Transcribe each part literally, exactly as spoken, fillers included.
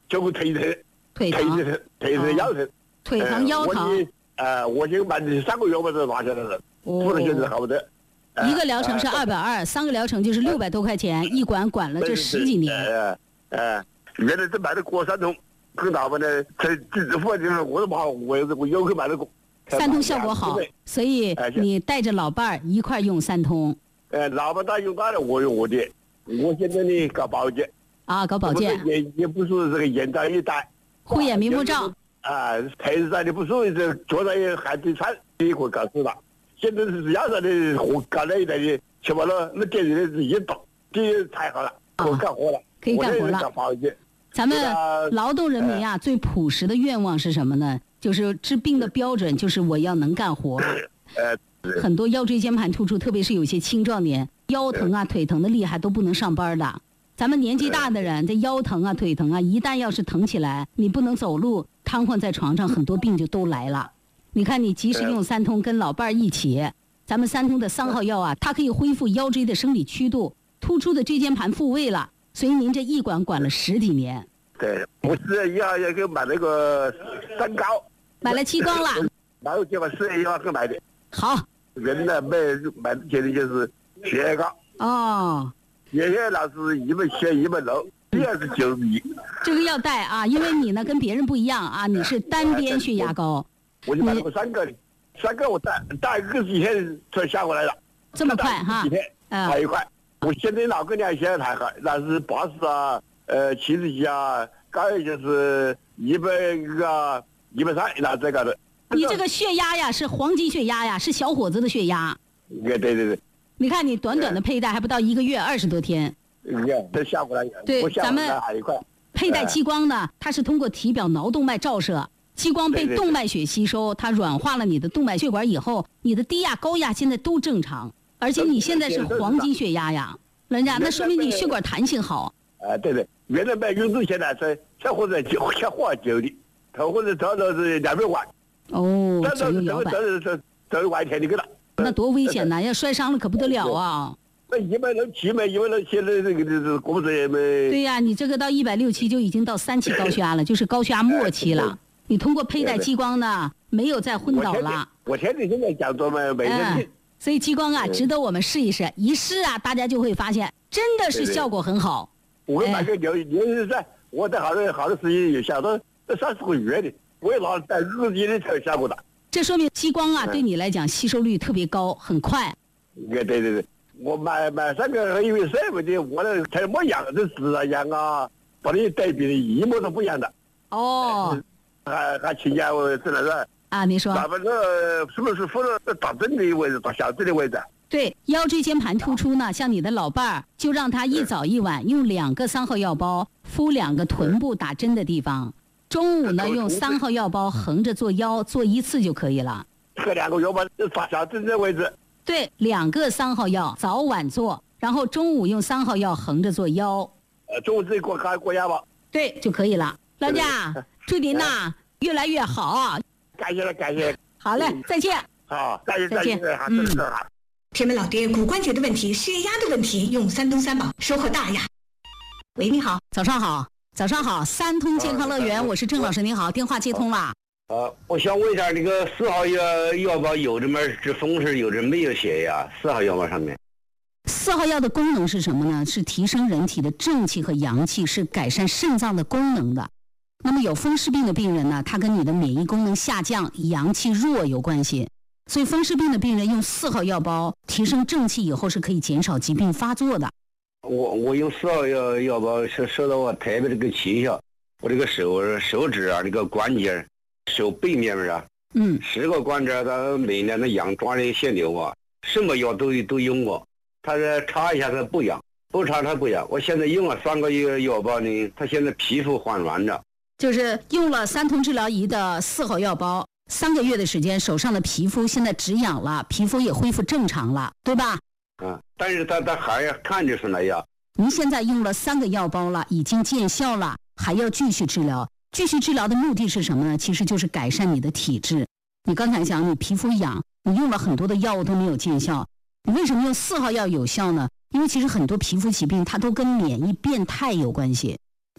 就会腿疼， 腿疼， 腿疼，腿疼腰疼， 腿疼腰疼。 呃，我已经买了三个月吧，就拿下来了，涂了现在好不得。 一个疗程是二百二，三个疗程就是六百多块钱，一管管了这十几年。 呃呃，原来是买的过三通，跟老板呢，这这父就是我都怕我我有去买的过。 三通效果好，所以你带着老伴儿一块用三通。 呃，老板他用他的，我用我的。我现在呢搞保健。 啊，搞保健。 也也不是这个眼罩一戴。 护眼明目罩。 啊，腿上的不舒服，这脚上也还得穿，一会搞死了。现在是腰上的活搞了一代的，起码了那电子的一动，这太好了，可以干活了， 可以干活了。咱们劳动人民啊，最朴实的愿望是什么呢？就是治病的标准就是我要能干活。 呃， 很多腰椎间盘突出，特别是有些青壮年，腰疼啊、腿疼的厉害都不能上班的。咱们年纪大的人，这腰疼啊、腿疼啊，一旦要是疼起来，你不能走路，瘫痪在床上，很多病就都来了。你看，你及时用三通，跟老伴儿一起，咱们三通的三号药啊，它可以恢复腰椎的生理曲度，突出的椎间盘复位了。所以您这一管管了十几年。 对，我是一号要给买那个三高， 买了七缸了。 然后结果四月一号给买的。 好。 原来买买的钱的就是血压高。 哦。 血压老是一百七、一百六，第二是九十一。 这个要带啊，因为你呢跟别人不一样啊，你是单边血压高。 我就买了三个的，三个我带带一个几天才下过来了。 这么快哈？ 几天？还一块。我现在脑供量现在还好，那是八十啊，呃七十几啊，高一就是一百个、一百三，那这个的。 你这个血压呀，是黄金血压呀，是小伙子的血压。 对对对。 你看你短短的佩戴还不到一个月，二十多天。 你看这下过来。 对，咱们佩戴激光呢，它是通过体表脑动脉照射。激光被动脉血吸收，它软化了你的动脉血管以后，你的低压、高压现在都正常，而且你现在是黄金血压呀，人家那说明你血管弹性好。 啊，对对，原来买运动现在是小伙子九小伙九的，头或者走到是两百万。 哦，左右摇摆。 走走走外天的去了。 那多危险呐！要摔伤了可不得了啊！ 那一百六七嘛，一百六七的这个就是工作也没。 对呀，你这个到一百六七就已经到三期高血压了，就是高血压末期了。你通过佩戴激光呢，没有再昏倒了。 我天天现在讲做嘛，每天。 所以激光啊，值得我们试一试，一试啊，大家就会发现，真的是效果很好。 我买个牛牛肉噻，我在好多好多时间有效，到这三十个月的，我也拿带日记的才有效果的。 这说明激光啊，对你来讲吸收率特别高，很快。 对对对，我买买三个，因为什么的，我的才没样子质啊样啊，把你对比的一模都不一样的。 哦。 还还请教我只能是啊，你说。 咱们这是不是分了大针的位置，到小针的位置？ 对，腰椎间盘突出呢，像你的老伴儿，就让他一早一晚用两个三号药包敷两个臀部打针的地方。中午呢，用三号药包横着做腰，做一次就可以了。 这两个药包发小针的位置。 对，两个三号药，早晚做，然后中午用三号药横着做腰。 呃，中午自己过开过腰吧。 对，就可以了。老家，祝您呐越来越好。 感谢了，感谢。 好嘞，再见。 好，再见， 再见。 嗯。 铁门老爹，骨关节的问题、血压的问题，用三通三宝收获大呀。喂，你好， 早上好。早上好，三通健康乐园，我是郑老师，您好，电话接通了。 呃，我想问一下，那个四号药药包有这么这风是有这没有血压？四号药包上面， 四号药的功能是什么呢？是提升人体的正气和阳气，是改善肾脏的功能的。那么有风湿病的病人呢，他跟你的免疫功能下降、阳气弱有关系。所以风湿病的病人用四号药包提升正气以后，是可以减少疾病发作的。 我我用四号药药包是受到我特别这个奇效，我这个手手指啊，这个关节，手背面啊， 嗯， 十个关节它每年的痒抓的血流啊，什么药都都用过，它是查一下它不痒，不查它不痒。我现在用了三个月药包呢，它现在皮肤缓软了。 就是用了三通治疗仪的四号药包，三个月的时间，手上的皮肤现在止痒了，皮肤也恢复正常了，对吧？ 啊，但是他他还要看就是那样。 您现在用了三个药包了，已经见效了，还要继续治疗。继续治疗的目的是什么呢？其实就是改善你的体质。你刚才讲你皮肤痒，你用了很多的药物都没有见效，你为什么用四号药有效呢？因为其实很多皮肤疾病它都跟免疫变态有关系。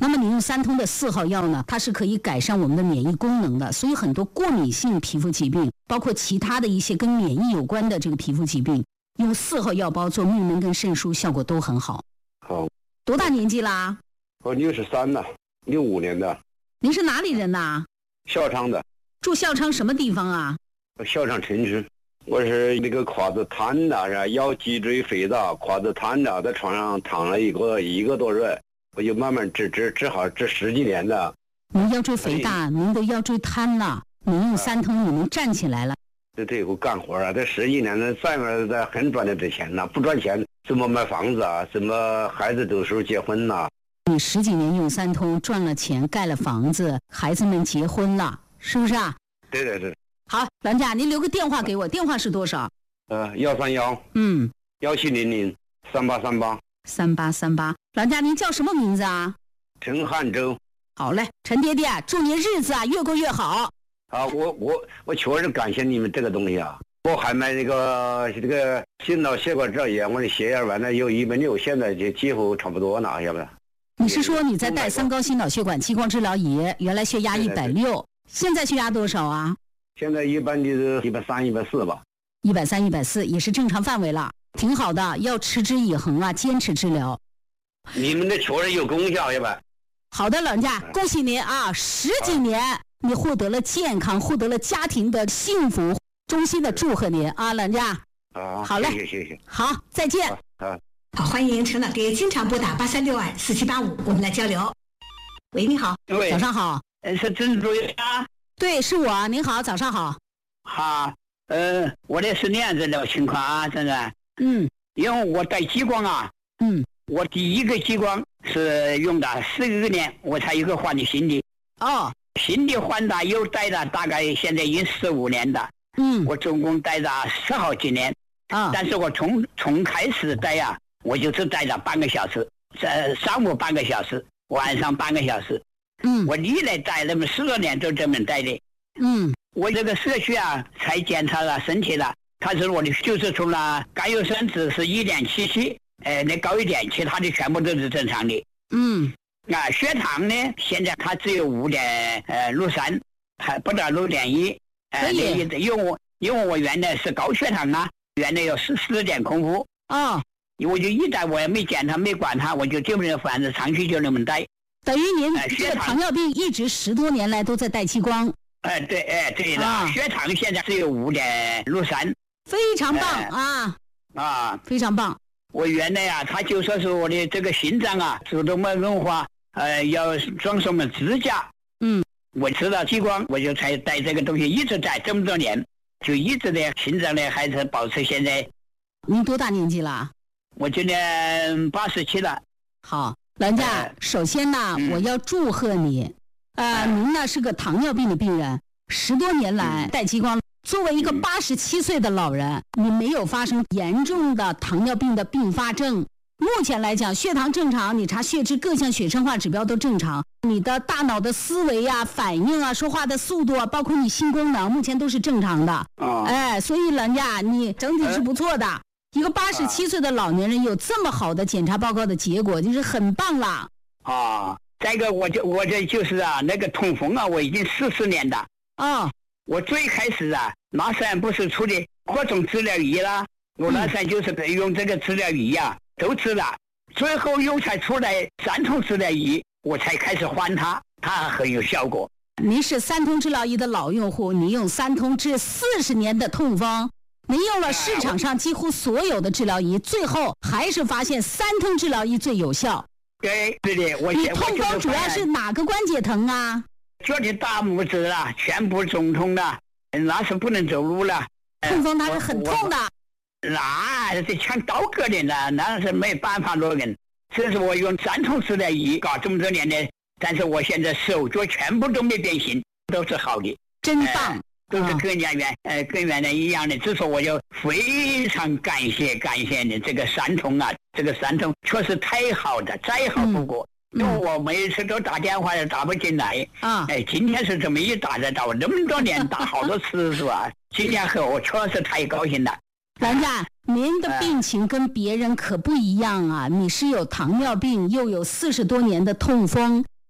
那么你用三通的四号药呢，它是可以改善我们的免疫功能的，所以很多过敏性皮肤疾病，包括其他的一些跟免疫有关的这个皮肤疾病，用四号药包做命门跟肾腧效果都很好。 好， 多大年纪啦？ 我六十三了，六五年的。 您是哪里人呐？ 孝昌的。 住孝昌什么地方啊？ 孝昌城区。我是那个胯子瘫的，是吧？腰脊椎肥大，胯子瘫的，在床上躺了一个一个多月，我就慢慢治治治好，治十几年的。 您腰椎肥大，您的腰椎瘫了，您用三通，你能站起来了。 这这我干活啊，这十几年了，再没在很赚的这钱呢，不赚钱怎么买房子啊？怎么孩子都是结婚呐、啊？ 你十几年用三通赚了钱，盖了房子，孩子们结婚了，是不是啊？ 对对对。 好，兰家，您留个电话给我，电话是多少？ 呃，幺三幺， 嗯， 幺七零零三八三八， 三八三八。兰家，您叫什么名字啊？ 陈汉洲。 好嘞，陈爹爹，祝您日子啊越过越好。 啊，我我我确实感谢你们这个东西啊！我还买那个这个心脑血管这药，我的血压完了有一百六，现在就几乎差不多了，要不然。 你是说你在带三高心脑血管激光治疗仪，原来血压一百六，现在血压多少啊？ 现在一般就是一百三、一百四吧。 一百三、一百四也是正常范围了，挺好的。要持之以恒啊，坚持治疗。 你们的确实有功效，要不？ 好的，老人家，恭喜您啊！十几年你获得了健康，获得了家庭的幸福，衷心的祝贺您啊，老人家。 啊， 好嘞， 谢谢谢谢。 好，再见。 啊， 好，欢迎陈老爹经常拨打八三六二四七八五，我们来交流。喂，你好。 喂， 早上好。 呃，是郑主任啊？ 对，是我。您好，早上好。 好，呃，我的是那样子的情况啊，真的。 嗯。 因为我带激光啊。 嗯。 我第一个激光是用的十个年，我才有个换的新的。 哦。 新的换的又带了大概现在已经十五年的。 嗯。 我总共带了十好几年。 啊。 但是我从从开始带呀、啊，我就只带了半个小时，呃，上午半个小时，晚上半个小时。 嗯。 我历来带那么十多年都这么带的。 嗯。 我这个社区啊，才检查了身体了，他说我的就是除了甘油酸值是一点七七，呃，那高一点，其他的全部都是正常的。 嗯。 啊，血糖呢，现在它只有五点呃六三，还不到六点一。 可以。 因为我因为我原来是高血糖啊，原来有十四点空腹。 哦。 我就一带我也没检查没管它，我就基本上反正长期就那么带。 等于您呃、 这个糖尿病一直十多年来都在带激光。 哎、呃，对，哎、呃，对的、 啊， 血糖现在只有五点六三， 非常棒、呃、啊啊， 非常棒。 我原来啊，他就说是我的这个心脏啊，主动脉硬化，呃，要装什么支架。 嗯， 我吃了激光，我就才带这个东西，一直带这么多年，就一直的心脏呢还是保持现在。 您多大年纪了？ 我今年八十七了。 好，老人家，呃、首先呢、嗯，我要祝贺你。呃，您呢是个糖尿病的病人，十多年来带激光。作为一个八十七岁的老人，你没有发生严重的糖尿病的并发症。目前来讲，血糖正常，你查血脂各项血生化指标都正常，你的大脑的思维啊、反应啊、说话的速度啊，包括你性功能，目前都是正常的。 哦、 哎，所以人家你整体是不错的。呃、一个八十七岁的老年人有这么好的检查报告的结果，就是很棒了。 啊、哦。再一个，我就我这就是啊，那个痛风啊，我已经四十年的。 啊、哦， 我最开始啊，那时候不是出的各种治疗仪啦，我那时候就是用这个治疗仪啊，都治了，最后又才出来三通治疗仪，我才开始换它，它很有效果。 您是三通治疗仪的老用户，您用三通治四十年的痛风，您用了市场上几乎所有的治疗仪，最后还是发现三通治疗仪最有效。 对对的，我你痛风主要是哪个关节疼啊？ 脚的大拇指了，全部肿痛了，那是不能走路了。 痛风它是很痛的， 那是像刀割的呢，那是没办法了人。这是我用三通治疗仪搞这么多年的，但是我现在手脚全部都没变形，都是好的， 真棒。 呃都是跟原原呃跟原来一样的，之所以我就非常感谢感谢你这个三通啊，这个三通确实太好的，再好不过。 嗯、 因为我每次都打电话也打不进来啊， 哎，今天是这么一打的，打我那么多年打好多次是吧？今天和我确实太高兴了。 老人家，您的病情跟别人可不一样啊！你是有糖尿病，又有四十多年的痛风，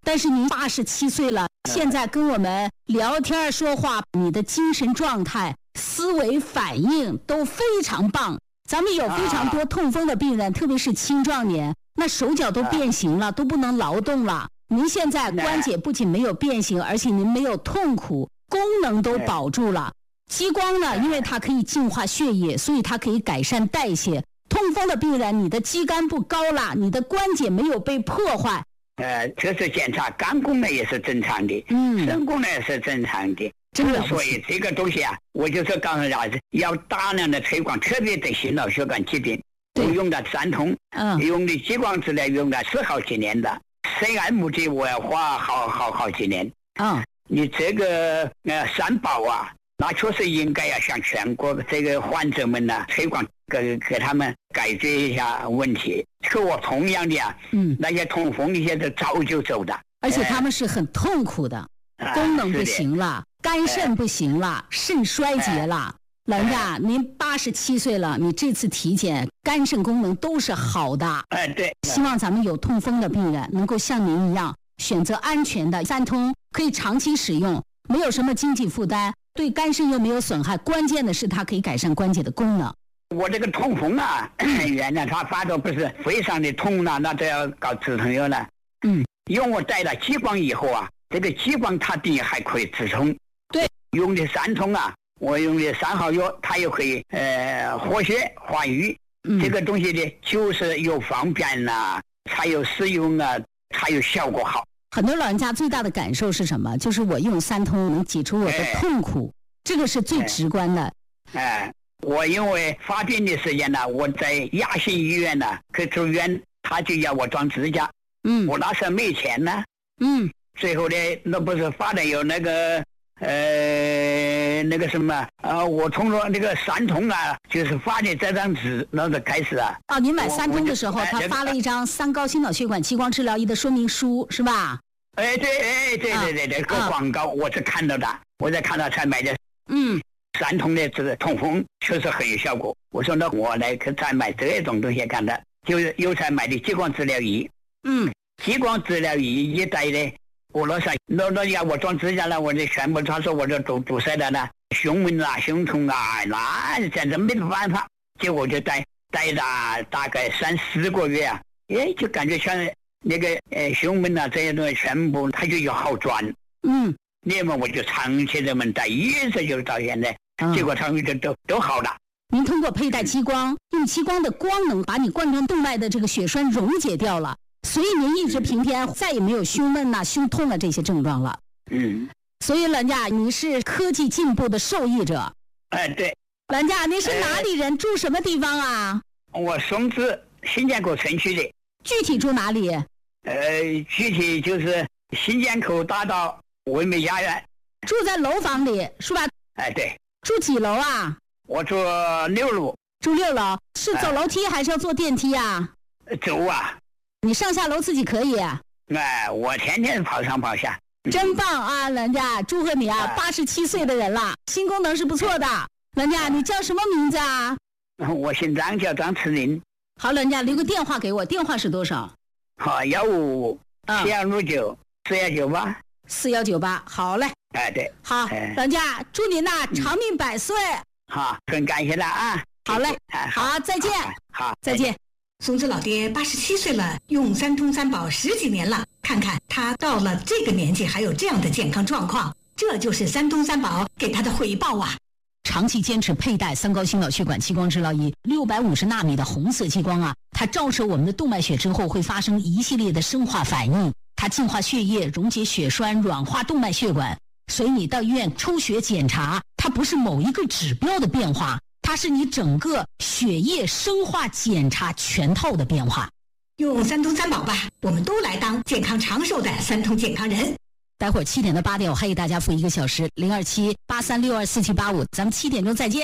但是您八十七岁了，现在跟我们聊天说话，你的精神状态、思维反应都非常棒。咱们有非常多痛风的病人，特别是青壮年，那手脚都变形了，都不能劳动了。您现在关节不仅没有变形，而且您没有痛苦，功能都保住了。激光呢，因为它可以净化血液，所以它可以改善代谢。痛风的病人，你的肌酐不高了，你的关节没有被破坏。 呃，这次检查肝功能也是正常的， 嗯， 肾功能也是正常的。 真的， 所以这个东西啊，我就是告诉大家，要大量的推广，特别对心脑血管疾病，我用的三通， 嗯， 用的激光治疗用的是好几年的。C M 的我要花好好好几年。 嗯， 你这个呃三宝啊，那确实应该要向全国这个患者们呢推广，给给他们解决一下问题。和我同样的啊， 嗯， 那些痛风一些都早就走的， 而且他们是很痛苦的， 呃、 功能不行了，肝肾不行了，肾衰竭了。老人家，您八十七岁了，你这次体检肝肾功能都是好的。 哎、呃，对。 希望咱们有痛风的病人能够像您一样选择安全的三通，可以长期使用，没有什么经济负担，对肝肾又没有损害。关键的是它可以改善关节的功能。 我这个痛风啊，原来它发作不是非常的痛了，那都要搞止痛药了。 嗯， 用我带了激光以后啊，这个激光它定还可以止痛。 对， 用的三通啊。我用的三号药，它又可以呃活血化瘀， 嗯、 这个东西呢，就是又方便啦，才有使用啊，才有效果好。 很多老人家最大的感受是什么？就是我用三通能解除我的痛苦，哎、这个是最直观的。 哎，哎我因为发病的时间呢，我在亚信医院呢去住院，他就要我装支架， 嗯， 我那时候没钱呢， 嗯， 最后呢，那不是发的有那个。呃，那个什么啊，我通过那个三通啊，就是发的这张纸，那就开始啊。 哦，您买三通的时候，他发了一张三高心脑血管激光治疗仪的说明书，是吧？ 哎，对，哎，对对对对，个、啊、广告我是看到的，我在看到才买的。 嗯， 三通的这个痛风确实很有效果。我说那我来去再买这种东西干的，就是又才买的激光治疗仪。 嗯， 激光治疗仪一带的。我那啥，那那要我装支架了，我就全部他说我这堵堵塞的呢，胸闷啊、胸痛啊，那简直没办法。结果就待待了大概三四个月啊，哎，就感觉像那个呃胸闷啊这些东西全部它就有好转。 嗯， 那么我就长期这么待，一直就到现在，嗯、结果他们就都都好了。 您通过佩戴激光，用激光的光能把你冠状动脉的这个血栓溶解掉了。所以您一直平天，再也没有胸闷呐、啊、胸痛了这些症状了。 嗯， 所以老人家，你是科技进步的受益者。 哎，对。 老人家，您是哪里人？哎、住什么地方啊？ 我松枝新街口城区的。 具体住哪里？ 呃，具体就是新街口大道唯美家园。 住在楼房里是吧？ 哎，对。 住几楼啊？ 我住六楼。 住六楼，是走楼梯还是要坐电梯啊？ 呃、走啊。 你上下楼自己可以？ 哎，我天天跑上跑下， 真棒啊！人家祝贺你啊，八十七岁的人了，心功能是不错的。人家你叫什么名字啊？ 我姓张，叫张慈林。 好，人家留个电话给我，电话是多少？ 好，幺五五七幺六九四幺九八四幺九八。好嘞。 哎，对。 好， 哎、 人家祝您呐、嗯、长命百岁。 好，很感谢了啊。 好嘞。 哎、 好，好，再见。 好，好再见。 松枝老爹八十七岁了，用三通三宝十几年了，看看他到了这个年纪还有这样的健康状况，这就是三通三宝给他的回报啊！ 长期坚持佩戴三高心脑血管激光治疗仪，六百五十纳米的红色激光啊，它照射我们的动脉血之后会发生一系列的生化反应，它净化血液、溶解血栓、软化动脉血管。所以你到医院抽血检查，它不是某一个指标的变化，它是你整个血液生化检查全套的变化。 用三通三宝吧，我们都来当健康长寿的三通健康人。 待会儿七点到八点，我还给大家付一个小时，零二七八三六二四七八五，咱们七点钟再见。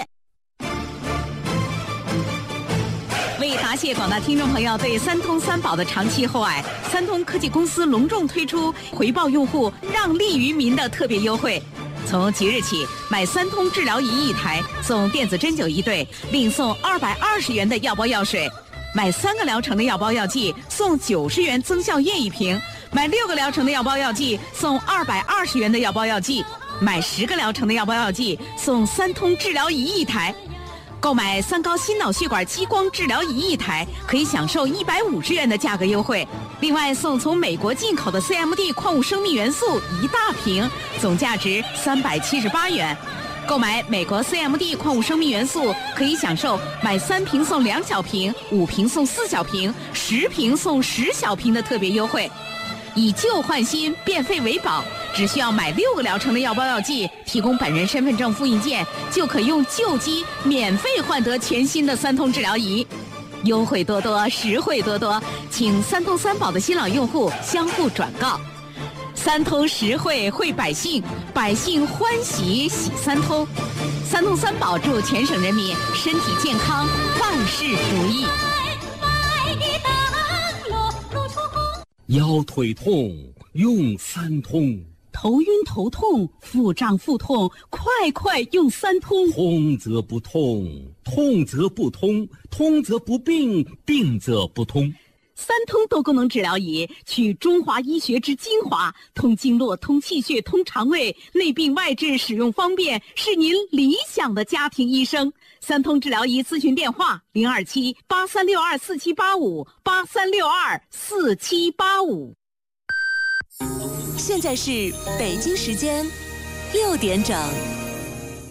为答谢广大听众朋友对三通三宝的长期厚爱，三通科技公司隆重推出回报用户让利于民的特别优惠。从即日起，买三通治疗仪一台送电子针灸一对，另送二百二十元的药包药水；买三个疗程的药包药剂送九十元增效液一瓶； 买六个疗程的药包药剂送二百二十元的药包药剂，买十个疗程的药包药剂送三通治疗仪一台。购买三高心脑血管激光治疗仪一台，可以享受一百五十元的价格优惠。另外送从美国进口的 C M D 矿物生命元素一大瓶，总价值三百七十八元。购买美国 C M D 矿物生命元素，可以享受买三瓶送两小瓶、五瓶送四小瓶、十瓶送十小瓶的特别优惠。以旧换新，变废为宝，只需要买六个疗程的药包药剂，提供本人身份证复印件，就可用旧机免费换得全新的三通治疗仪。优惠多多，实惠多多，请三通三保的新老用户相互转告。三通实惠惠百姓，百姓欢喜喜三通。三通三保祝全省人民身体健康，万事如意。 腰腿痛用三通， 头晕头痛腹胀腹痛快快用三通。 通则不痛，痛则不通，通则不病，病则不通。 三通多功能治疗仪取中华医学之精华，通经络、通气血、通肠胃，内病外治，使用方便，是您理想的家庭医生。三通治疗仪咨询电话：零二七八三六二四七八五八三六二四七八五。 现在是北京时间六点整。